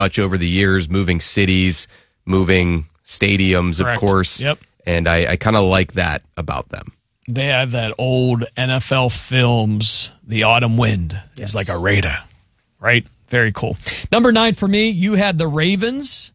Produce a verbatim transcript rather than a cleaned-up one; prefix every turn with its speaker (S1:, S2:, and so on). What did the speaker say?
S1: much over the years, moving cities, moving stadiums,
S2: Correct.
S1: of course.
S2: Yep.
S1: And I, I kind of like that about them.
S2: They have that old N F L films, The Autumn Wind. It's like a raider, right? Very cool. Number nine for me, you had the Ravens.